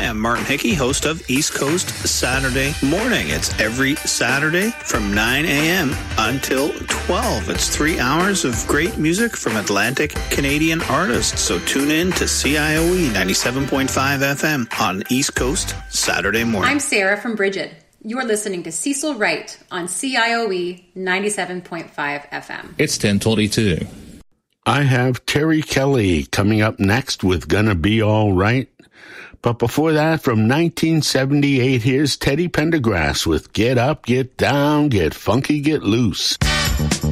am Martin Hickey, host of East Coast Saturday Morning. It's every Saturday from 9 a.m. until 12. It's 3 hours of great music from Atlantic Canadian artists. So tune in to CIOE 97.5 FM on East Coast Saturday Morning. I'm Sarah from Bridget. You're listening to Cecil Wright on CIOE 97.5 FM. It's 10:22. I have Terry Kelly coming up next with Gonna Be All Right. But before that, from 1978, here's Teddy Pendergrass with Get Up, Get Down, Get Funky, Get Loose.